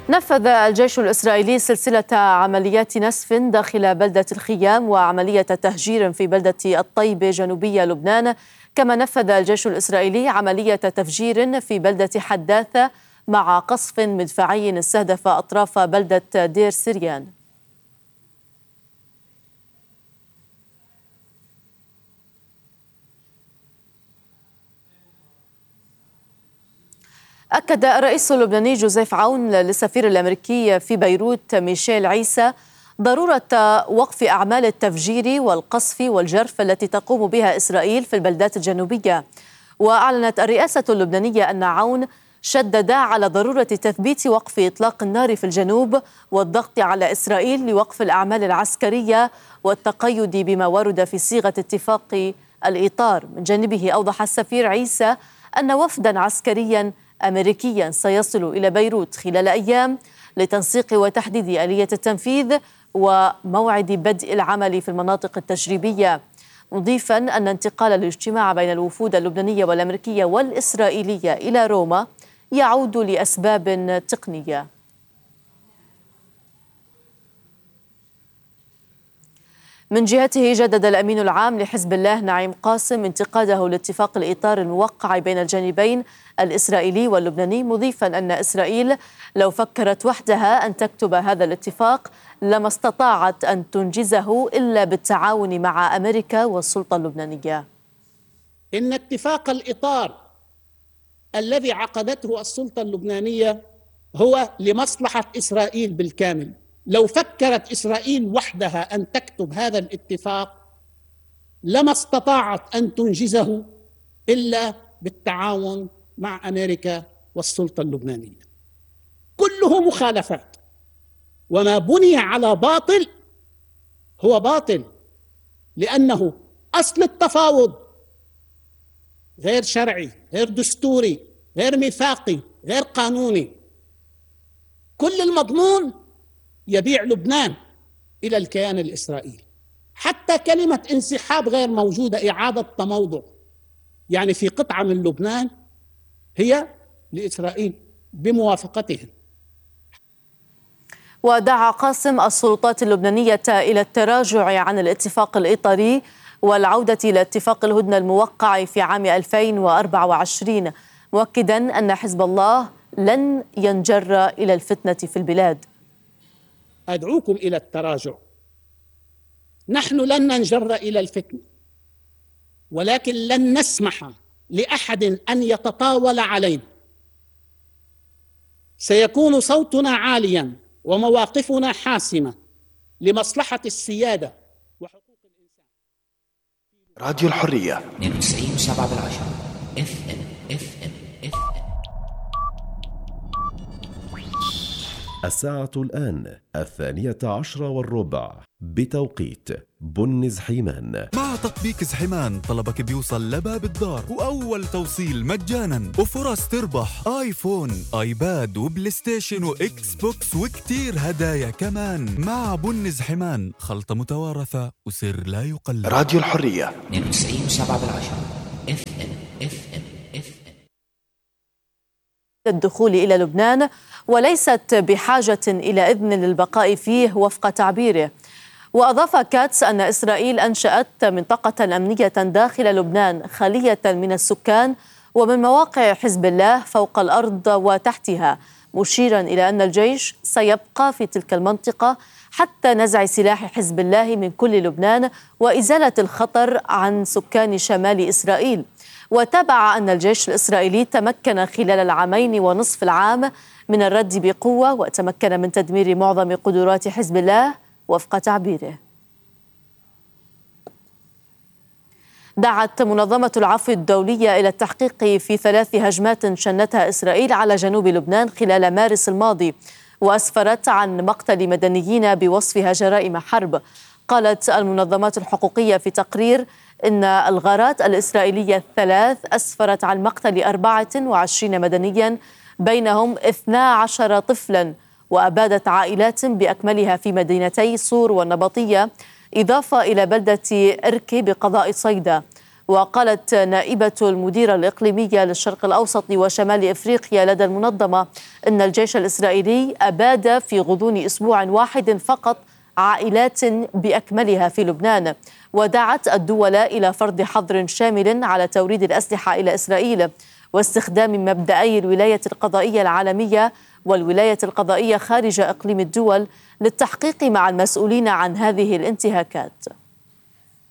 نفذ الجيش الإسرائيلي سلسلة عمليات نسف داخل بلدة الخيام وعملية تهجير في بلدة الطيبة جنوبية لبنان، كما نفذ الجيش الإسرائيلي عملية تفجير في بلدة حداثة مع قصف مدفعي استهدف أطراف بلدة دير سريان. أكد الرئيس اللبناني جوزيف عون للسفير الأمريكي في بيروت ميشيل عيسى ضرورة وقف أعمال التفجير والقصف والجرف التي تقوم بها إسرائيل في البلدات الجنوبية. وأعلنت الرئاسة اللبنانية أن عون شدد على ضرورة تثبيت وقف إطلاق النار في الجنوب والضغط على إسرائيل لوقف الأعمال العسكرية والتقيد بما ورد في صيغة اتفاق الإطار. من جانبه أوضح السفير عيسى أن وفدا عسكريا أمريكيا سيصل إلى بيروت خلال أيام لتنسيق وتحديد آلية التنفيذ وموعد بدء العمل في المناطق التجريبية، مضيفا أن انتقال الاجتماع بين الوفود اللبنانية والأمريكية والإسرائيلية إلى روما يعود لأسباب تقنية. من جهته جدد الأمين العام لحزب الله نعيم قاسم انتقاده لاتفاق الإطار الموقع بين الجانبين الإسرائيلي واللبناني، مضيفا أن إسرائيل لو فكرت وحدها أن تكتب هذا الاتفاق لما استطاعت أن تنجزه إلا بالتعاون مع أمريكا والسلطة اللبنانية. إن اتفاق الإطار الذي عقدته السلطة اللبنانية هو لمصلحة إسرائيل بالكامل. لو فكرت إسرائيل وحدها أن تكتب هذا الاتفاق لما استطاعت أن تنجزه إلا بالتعاون مع أمريكا والسلطة اللبنانية. كله مخالفات، وما بني على باطل هو باطل، لأنه أصل التفاوض غير شرعي، غير دستوري، غير ميثاقي، غير قانوني. كل المضمون يبيع لبنان إلى الكيان الإسرائيلي. حتى كلمة انسحاب غير موجودة، إعادة تموضع، يعني في قطعة من لبنان هي لإسرائيل بموافقتهم. ودعا قاسم السلطات اللبنانية إلى التراجع عن الاتفاق الإطاري والعودة إلى اتفاق الهدنة الموقع في عام 2024، مؤكدا أن حزب الله لن ينجر إلى الفتنة في البلاد. أدعوكم إلى التراجع. نحن لن ننجر إلى الفتنة، ولكن لن نسمح لأحد أن يتطاول علينا. سيكون صوتنا عاليا ومواقفنا حاسمة لمصلحة السيادة وحقوق الإنسان. راديو الحرية 92.7 FM. الساعة الآن 12:15 بتوقيت بن زحيمان. مع تطبيق زحيمان طلبك بيوصل لباب الدار وأول توصيل مجانا وفرص تربح آيفون، آيباد وبلاي ستيشن وإكس بوكس وكتير هدايا كمان. مع بن زحيمان خلطة متوارثة وسر لا يقلد. راديو الحرية 92.7 FM. الدخول إلى لبنان وليست بحاجة إلى إذن للبقاء فيه وفق تعبيره. وأضاف كاتس أن إسرائيل أنشأت منطقة أمنية داخل لبنان خالية من السكان ومن مواقع حزب الله فوق الأرض وتحتها، مشيرا إلى أن الجيش سيبقى في تلك المنطقة حتى نزع سلاح حزب الله من كل لبنان وإزالة الخطر عن سكان شمال إسرائيل. وتابع أن الجيش الإسرائيلي تمكن خلال العامين ونصف العام من الرد بقوة وتمكن من تدمير معظم قدرات حزب الله وفق تعبيره. دعت منظمة العفو الدولية إلى التحقيق في 3 هجمات شنتها إسرائيل على جنوب لبنان خلال مارس الماضي، وأسفرت عن مقتل مدنيين بوصفها جرائم حرب. قالت المنظمات الحقوقية في تقرير إن الغارات الإسرائيلية 3 أسفرت عن مقتل 24 مدنيا بينهم 12 طفلا، وأبادت عائلات بأكملها في مدينتي صور والنبطية، إضافة إلى بلدة إركي بقضاء صيدا. وقالت نائبة المديرة الإقليمية للشرق الأوسط وشمال إفريقيا لدى المنظمة إن الجيش الإسرائيلي أباد في غضون أسبوع واحد فقط عائلات بأكملها في لبنان، ودعت الدول إلى فرض حظر شامل على توريد الأسلحة إلى إسرائيل واستخدام مبدأي الولاية القضائية العالمية والولاية القضائية خارج إقليم الدول للتحقيق مع المسؤولين عن هذه الانتهاكات.